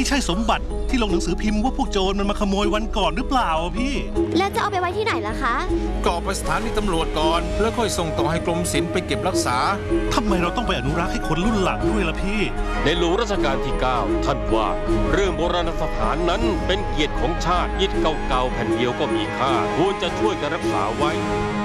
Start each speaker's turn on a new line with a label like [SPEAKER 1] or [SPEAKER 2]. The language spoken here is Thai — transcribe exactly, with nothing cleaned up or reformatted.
[SPEAKER 1] ใช่สมบัติที่ลงหนังสือพิมพ์ว่าพวกโจรมันมาขโมยวันก่อนหรือเปล่าพี่
[SPEAKER 2] แล้วจะเอาไปไว้ที่ไหนล่ะคะ
[SPEAKER 3] ก็ไปสถานีตำรวจก่อนแล้วค่อยส่งต่อให้กรมศิลป์ไปเก็บรักษา
[SPEAKER 1] ทำไมเราต้องไปอนุรักษ์ให้คนรุ่นหลังด้วยล่ะพี่
[SPEAKER 4] ในหลวงรัชกาลที่เก้าท่านว่าเรื่องโบราณสถานนั้นเป็นเกียรติของชาติอิฐเก่าๆแผ่นเดียวก็มีค่าควรจะช่วยกันรักษาไว้